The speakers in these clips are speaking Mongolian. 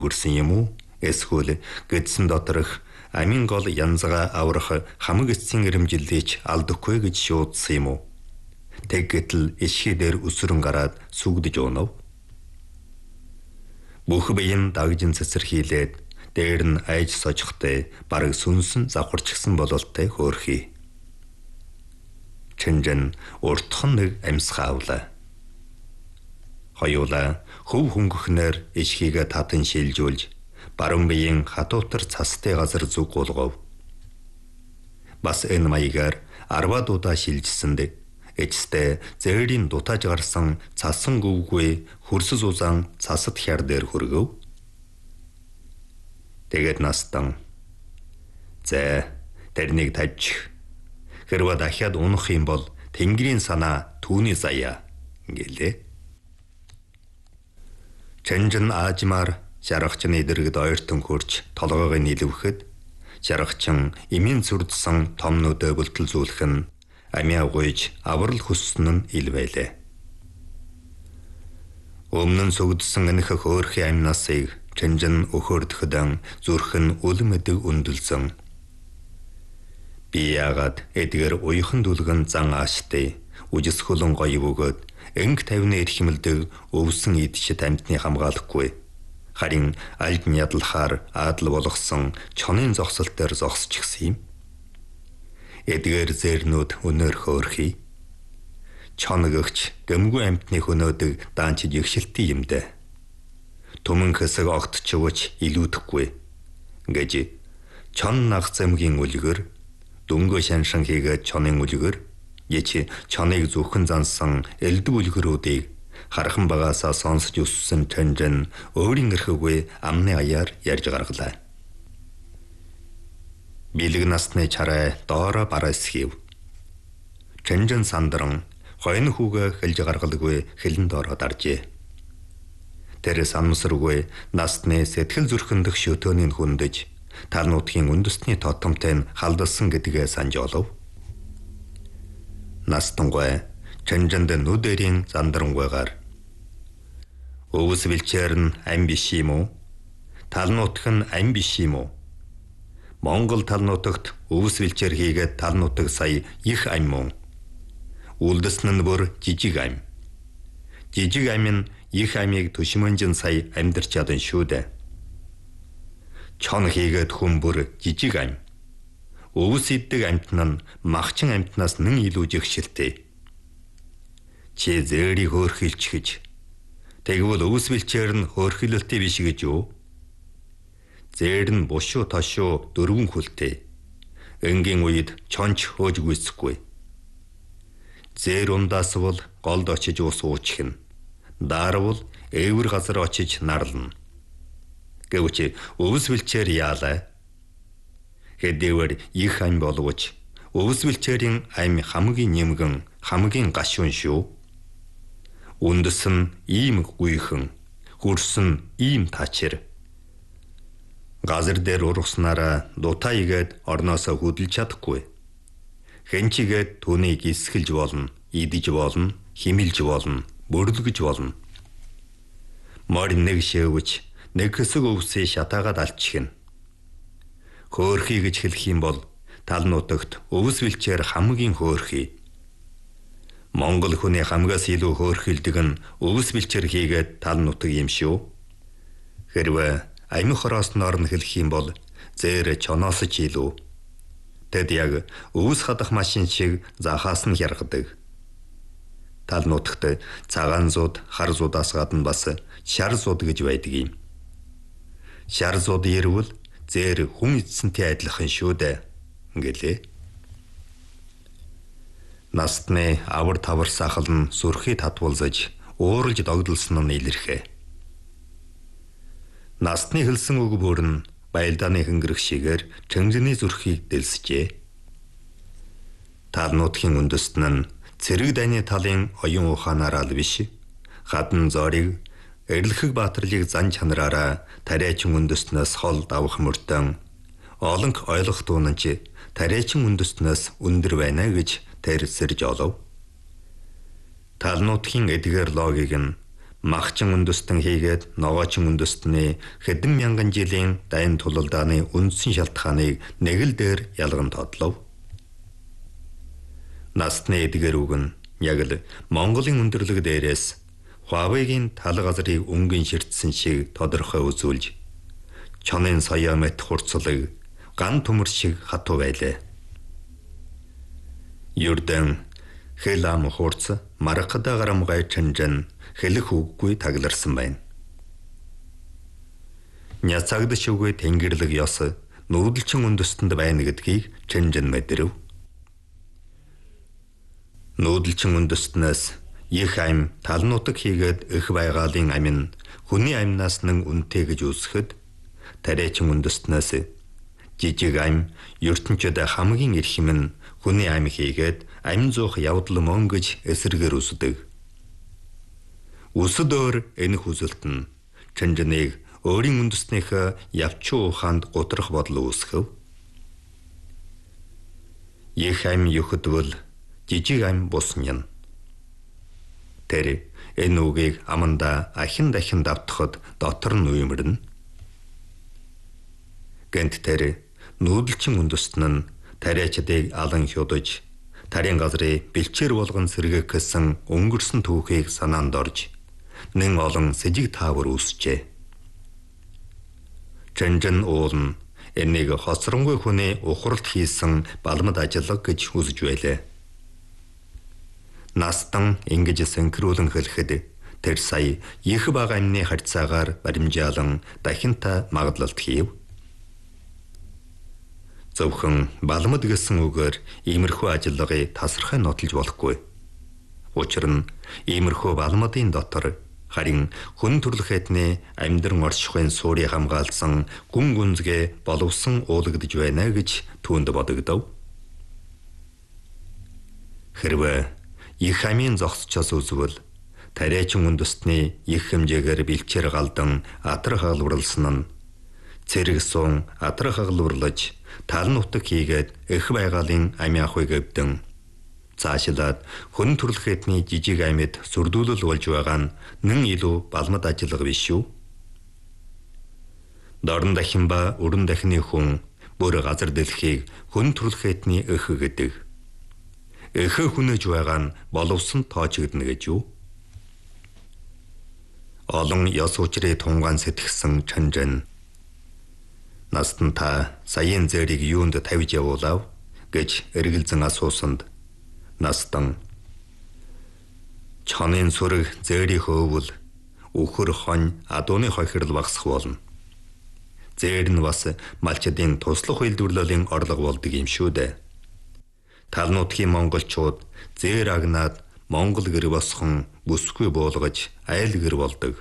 хүрсэн юм уу? Эсвэл гэдсэн доторх амин гол янзгаа аврах хамаг эцсийн ирэмжилдэж алдахгүй гэж шуудсан юм уу? Тэг гэтэл ишхий дээр өсрөн гараад сүгдэж унав. Бүх биеийн дагжин цэцэрхийлээд дээр нь айж сожихтэй бараг сүнсэн завхарчгсан бололтой хөөрхий. Чэнжэн уртхан нэг амьсгаа авлаа. Хоёулаа хөв хөнгөхнөр ишхийгээ татан шилжүүлж баруун биеийн хатуутар цастай газар зүг гулгов. Бас энэ маягаар 10 удаа шилжсэнд эцэстээ зээрийн дутааж гарсан цасан гүвгүй хөрсөс узаан цасад хяр дээр хөргөв. Тэгээд настан "За, тэрнийг тавьчих. Хэрвээ дахиад унах юм бол Тэнгэрийн санаа түүний заяа" гэлээ. Чэнжэн аажмаар шаргачны дэргэд ойртон хурж толгойг нийлвэхэд шаргачин имийн сүрдсэн томнуудаа бүлтэлзүүлэх нь амиа гуйж аврал хүссэн нь ил байлаа. Өмнө нь сүгдсэн энэх хөөрхий амнасыг Чэнжэн өхөөрдөхөдөн зүрх нь үлмэдэг өндөлсөн. Би яагаад эдгээр уяхан дүлгэн зан ааштай үжисхөлөн гоё бөгөөд энг тавны эрхэмэлдэг өвсөн идчит амьтны хамгаалахгүй. Харин альд нь ядлахаар аадал болгосон чонын зогсолт дээр зогсчихсан юм. Эдгээр зэрнүүд өнөр хөөрхий. Чоногч гэмгүй амьтны хөнөөдөг даанчиж ихшилтий юм дэ. Түмэн хэсэг огтчвч илүүдэхгүй. Гэж чон нах зэмгийн үлгэр дүнгөө шаншин хийгээд чонын үлгэр яч чоныг зүхэн зансан элдв үлгэрүүдийг хархан багаасаа сонсож өссөн Чэнжэн өөрийн эрхгүй амны аяар ярьж гаргалаа. Билэг насны чарай доороо бараасхив. Чэнжэн сандран хойно хүүгээ хэлж гаргалгүй хэлэн доороо даржээ. Тэр санамсаргүй насны сэтгэл зүрхэндх шөтөөнийг хүндэж тал нутгийн үндэсний тотомтой халдалсан гэдгээ санаж олов. Настангой Чэнжэнд нүдэрийн зандрангүйгаар өвс бэлчээр нь ам биш юм уу? Тал нутг нь ам биш юм уу? Монгол тал нутагт өвс бэлчээр хийгээд тал нутаг сая их ам мөн. Үлдэсэн нь бүр жижиг ам. Жижиг ам нь их амийг төшмөнжин сая амьдарч чадсан шүү дээ. Чон хийгээд хүн бүр жижиг ам. Өвс иддэг амьтан нь махчин амьтнаас нэн илүү жигшилтэй. Чи зээрийг хөөрхилч гэж. Тэгвэл өвс бэлчээр нь хөөрхилэлтэй биш гэж юу? Зээр нь бушуу тошуу дөрвөн хүлтэй. Энгийн үед чонч хөөж гүйцэхгүй. Зээр ундаасвал голд очиж ус уучихна. Даарвал ээвэр газар очиж нарлна. Гэвч өвс бэлчээр яалаа. Хэдийгээр их ам боловч өвс бэлчээрийн ам хамгийн нэмгэн хамгийн гашуун шүү. Үндэс нь ийм гүйхэн, хөрс нь ийм тачир. Газар дээр ургаснараа дутаа игээд орноосоо хөдөлж чадахгүй. Хэнчигээд түүнийг исгэлж болно, идэж болно, химэлж болно, бүрлгэж болно. Морь нэг шэвж, нэг хэсэг өвсөө шатаагаад алчихна. Хөөрхий гэж хэлэх юм бол тал нутагт өвс бэлчээр хамгийн хөөрхий. Монгол хүний хамгаас илүү хөөрхилдэг нь өвс бэлчээр хийгээд тал нутаг юм шүү. Хэрвээ амин хороосноор нь хэлэх юм бол зээр чоноос ч илүү. Тэд яг өвс хадах машин шиг захаас нь хяргадаг. Тал нутагт цагаан зууд, хар зуудаас гадна бас шар зууд гэж байдаг юм. Шар зууд ирвэл зээр хүн эзэнтэй адилхан шүү дээ гэлээ. Настны авар тавар сахал нь сүрхий татвуулзаж ууралж догдолсон нь илэрхээ. Настны хэлсэн үг бүр нь байлдааны хөнгөрөх шигээр Чэнжэний зүрхийг дэлсжээ. Тал нутгийн үндэстэн нь цэрэг дайны талын оюун ухаанаар ал биш. Хадан зориг эрлэхэг баатарлыг зан чанараараа тариачин үндэстнээс хол давах мөртөн олонх ойлгох дуунч тариачин үндэстнээс өндөр байна гэж тэр сэрж олов. Тал нутгийн эдгээр логик нь Махчин үндэстэн хийгээд ногоочин үндэстний хэдэн мянган жилийн дайн тулалдааны үндсэн шалтгааныг нэг л дээр ялган тодлов. Насны эдгээр үг нь яг л Монголын өндөрлөг дээрээс Хуавейгийн тал газрыг өнгөн ширтсэн шиг тодорхой үзүүлж чонын соёо мэт хурцлаг ган төмөр шиг хатуу байлаа. Юрдэн хэлам хурц маргада гарамгай чанжан хэлэх үггүй тагларсан байна. Няцагдж үгүй тэнгэрлэг ёс нүүдэлчин үндэстэнд байна гэдгийг чанжан мэдрэв. Нүүдэлчин үндэстнээс их ам тал нутаг хийгээд их байгаалын ам нь хүний амнаас нэг үнэтэй гэж үзэхэд тариачин үндэстнээс жижиг ам ертөнцид хамгийн эрхэм нь хүний ам хийгээд ам зуух явдал мөн гэж эсэргээр үздэг. Үсэд өөр энэх үзэлт нь чанжаныг өөрийн үндэснийхээ явчуу ухаанд гутрах бодол үүсгэв. Их ам юхдвол жижиг ам буснян. Тэр энэ үгийг аманда ахин дахин давтахад дотор нь уймарна. Гэнт тэр нүүдэлчин үндэстэн нь тариачдыг алан хёдож тарийн газрыг бэлчээр болгон сэргээх гэсэн өнгөрсөн түүхийг санаанд орж нэн олон сэжиг таавар үүсчээ. Чанжан уул нь энийг хоцронгүй хүний ухралт хийсэн балмад ажиллаг гэж үзэж байлаа. Настан ингэж сэнхруулан хэлэхэд тэр сая их бага амны харьцаагаар баримжаалан дахинта магадлалт хийв. Зөвхөн балмад гэсэн үгээр иймэрхүү ажиллагыг тасархай нотолж болохгүй. Учир нь иймэрхүү балмадын дотор харин хүн төрлөх эдний амьдран оршихуйн суурийг хамгаалсан гүн гүнзгий боловсон уулагдж байна гэж түүнд бодогдов. Хэрвээ их амийн зогсчоос үзвэл тариачин үндэстний их хэмжээгээр бэлчээр галдан атрах хагалварлсан нь цэрэг суун атрах хагалварлаж тал нутаг хийгээд их байгаалын ами ахуйг өвдөн цаашлаад хүн төрлөх эдний жижиг амьд сүрдүүлэл болж байгаа нь нэн илүү балмад ажиллага биш шүү. Дорн дахин ба өрн дахины хүн бүр газар дэлхийг хүн төрлөх эдний эх гэдэг. Эхэ хүнэж байгаа нь боловсон тоочгдно гэж юу? Олон ёс учрыг тунгаан сэтгсэн чанжан настан та саяын зээрийг юунд тавьж явуулав гэж эргэлзэн асуусанд настан чонын сүрэг зээрийг хөвөл үхэр хонь адууны хохирол багсах болно. Зээр нь бас малчдын туслах үйлдвэрлэлийн орлого болдог юм шүү дээ. Тал нутгийн монголчууд зээр агнаад монгол гэр босхон бүсгүй буулгаж айл гэр болдог.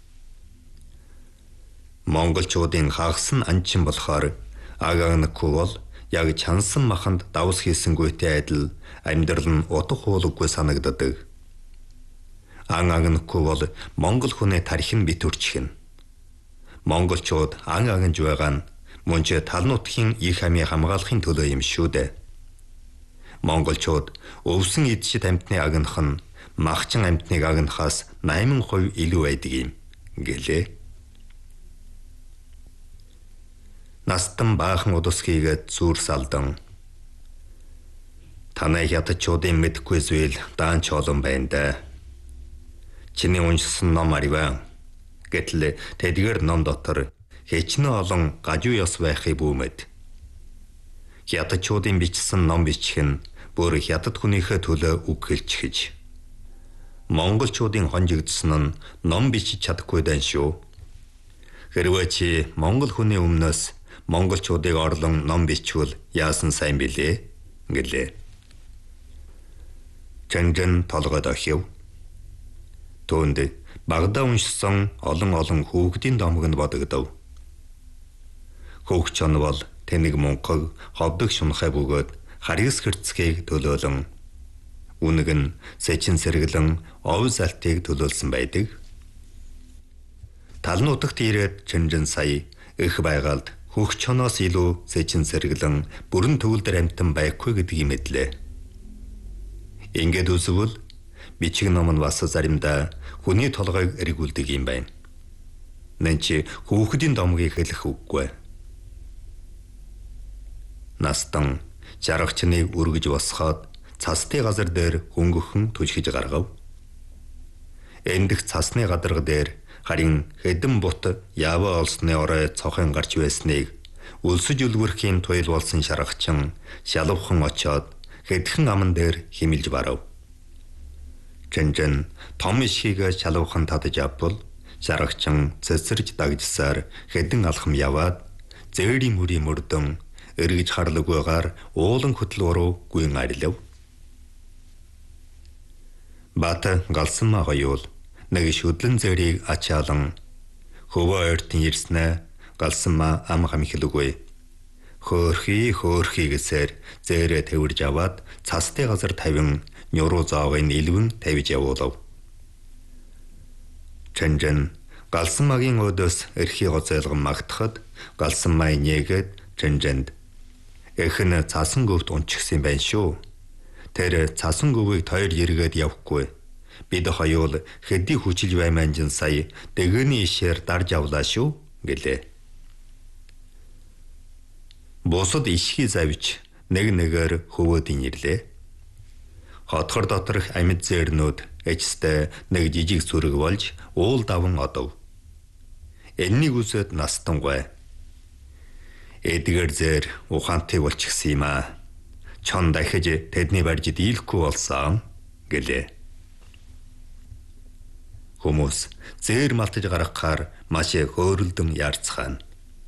Монголчуудын хагас нь анчин болохоор аг агнахгүй бол яг чансан маханд давс хийсэнгүйтэй адил амьдрал нь утга хуулггүй санагддаг. Ан агнахгүй бол монгол хүний тархин битүрчихнэ. Монголчууд ан агнж байгаа нь мөн ч тал нутгийн их амийг хамгаалахын төлөө юм шүү дээ. Монголчууд өвсөн идшид амьтныг агнах нь махчин амьтныг агнахаас 8% илүү байдаг юм гэлээ. Настан баахан удас хийгээд зүр салдан танай ятачуудын мэдгүй зүйл даанч олон байна да. Чиний уншсан ном ариваа. Гэтэл тэдгээр ном дотор хичнээн олон гажуу ёс байхыг бүүмэд. Ятачуудын бичсэн ном бичих нь бүр хятад хүнийхээ төлөө үг хэлчихэж. Монголчуудын хонжигдсан нь ном бичиж чадахгүй дан шүү. Хэрвээ чи монгол хүний өмнөөс монголчуудыг орлон ном бичвэл яасан сайн билээ гэлээ. Чанжан толгойд охив. Түүнд багада уншсан олон хүүхдийн домгонд бодогдов. Хөөгч он бол тэнэг мунхаг ховдог шунхай бөгөөд харгас хэрцгийг төлөөлөн үнэг нь сэчин сэргэлэн ов залтыг төлөөлсөн байдаг. Тал нутагт ирээд чанжан сая их байгаалд хөгч оноос илүү сэчин сэргэлэн бүрэн төвлөр амтан байхгүй гэдгийг мэдлээ. Ингээд үзвэл бичиг ном нь бас заримдаа хүний толгойг эргүүлдэг юм байна. Нэн чи хүүхдийн домгийг хэлэх үггүй. Настан жаргачныг өргөж босгоод цасны газар дээр хөнгөхөн түшгэж гаргав. Эндх цасны гадарга дээр харин хэдэн бут яваа олсны орой цохон гарч байсныг өлсөж үлгэрхийн туйл болсон шаргачин шалавхан очоод хэдхэн аман дээр химэлж барав. Чэнжэн том ишгийг шалавхан татаж авбал шаргачин цэцэрж дагжсаар хэдэн алхам яваад зээрийн мөрийн мөрдөн эргэж харлаггүйгээр уулан хөтлөө рүү гүйн арилав. Бата галсан магаюул нэг шүдлэн зээрийг ачаалан хөвөө ойртон ирснэ галсан ма ам хамхилгүй. Хөөрхий гэсээр зээрээ тэвэрж аваад цасны газар тавин нюруу заавын илвэн тавиж явуулав. Чэнжэн галсан магийн өдөөс эрхий гоцойлгон магтахад галсан май нээгээд Чэнжэнд эхэн цасан гөвд унчихсан байна шүү. Тэр цасан гөвийг тойр эргээд явахгүй. Бид хоёул хэдий хүчилж байман жин сая дэгэний ишээр дарж авлаа шүү гэлээ. Бусад ишхий завж нэгээр хөвөөдийн ирлээ. Хотгор доторх амьд зээрнүүд эцэстээ нэг жижиг зүрэг болж уул даван одов. Энэнийг үзээд Настангуй эдгээр зэр ухаантай болчихсон юм аа. Чон дахиж тэдний барьж дийлэхгүй болсон гэлээ. Хүмүүс зэр малтаж гаргахаар маш хөөрөлдөн яарцгаана.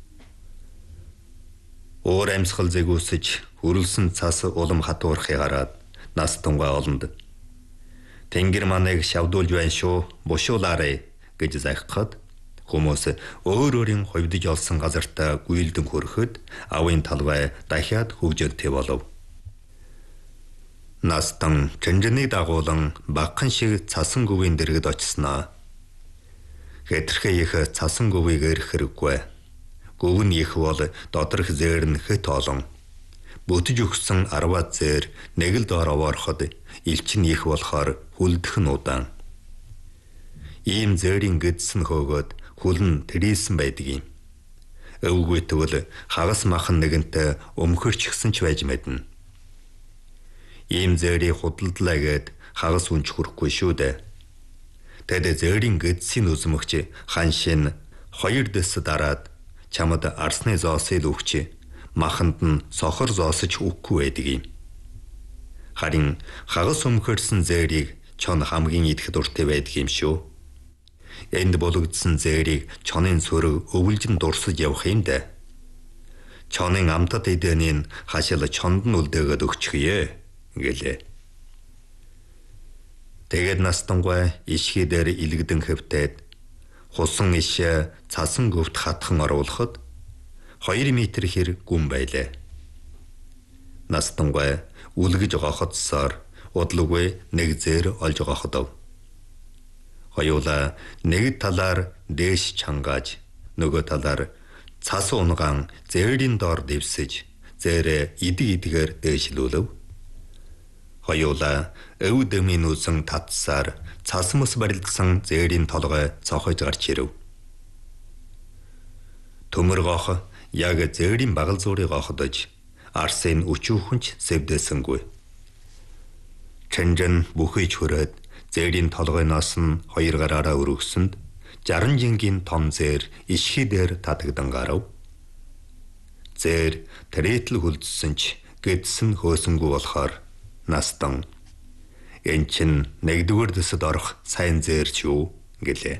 Өөр амьсгал зэгүүсэж хөрөлсөн цас улам хатуурхыг хараад Настангуй олонд Тэнгэр манайг шавдуулж байна шүү, бушуулаарэ гэж захихад хүмүүс өөр өөрийн ховдож олсон газартаа гүйлдэн хөрөхөд авын талбай дахиад хөгжөлтэй болов. Настан Чэнжэнийг дагуулан багхан шиг цасан гүвийн дэргэд очсноо. Хэтэрхээ их цасан гүвийг эрх хэрэггүй. Гүв нь их бол доторх зээр нь хэт олон. Бүтэж өгсөн 10 зээр нэг л доор овоороход элчин их болохоор хүлдэх нь удаан. Ийм зээрийн гэдсэн хөөгөөд хүлэн тэрийсэн байдаг юм. Өвгүй тэгвэл хагас махан нэгэнтэй өмхөрчихсэн ч байж мэднэ. Ийм зээрийг худалдлаа гэд хагас үнч хүрэхгүй шүү дээ. Тэд зээрийн гэдсийн үзмөгч хан шин 2 дэс дараад чамд арсны зоосыг өгч маханд нь сохор зоосож өгөхгүй байдаг юм. Харин хагас өмхөрсөн зээрийг чон хамгийн идэх дуртай байдаг юм шүү. Энд бологдсон зээрийг чонын сөрөг өвөлжин дурсаж явах юм дээ. Чонын амтад эдэнийг хашил чонд нь үлдээгээд өгчихье гэлээ. Тэгээд Настангуй ишхий дээр илгдэн хэвтээд хусан ишээ цасан гөвт хатхан оруулахад 2 метр хэр гүн байлаа. Настангуй үлгэж гохотсоор удлуугүй нэг зээр олж гохотов. Хоёулаа нэг талаар дээш чангааж нөгөө талаар цас унган зээрийн доор дэвсэж зээрээ идэг-идгээр дээшлүүлв. Хоёулаа өв дэмийн үзэн татсаар цасмас барилдсан зээрийн толгой цохож гарч ирэв. Төмөр гох яг зээрийн багал зуурыг гохдож арсын өчүүхөнч сэвдээсэнгүй. Чэнжэн бүхийж хүрээд зээрийн толгойноос нь 2 гараараа өргөсөнд 60 жингийн том зээр ишхий дээр татагдан гарав. Зээр тэрэтл хүлдсэн ч гэдсэн хөөсөнгүү болохоор Настан энэ чинь 1-р дэсэд орох сайн зээр ч юу гэлээ.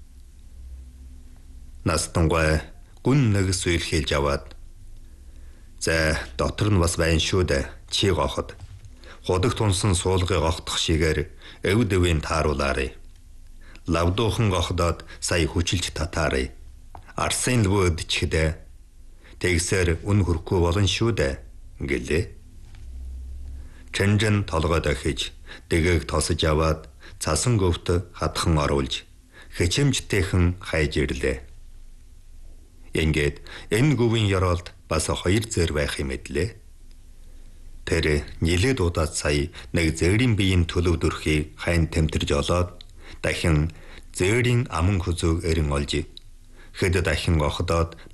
Настангуй гүн нэг суйлхийлж аваад за дотор нь бас байна шүү дээ чи гоход. Худагт унсан суулгыг гохдох шигээр эв дэвийн тааруулаарай. Лавдуухан гохдоод сая хүчилж татаарай. Арсын лбөөд чихдэ. Тэгсээр үн хөрөхгүй болон шүү дээ гэлээ. Чэнжэн толгой дахиж дэгээг тосож аваад цасан гөвт хатхан оруулж хэчэмжтэйхэн хайж ирлээ. Ингээд энэ гүвийн ёроолд бас 2 зээр байх юм эдлээ. Тэр нилээд удаад сая нэг зээрийн биеийн төлөв дүрхийг хайн тэмтэрж олоод дахин зээрийн аман хүзүүг эрен олж хэд дахин охдоод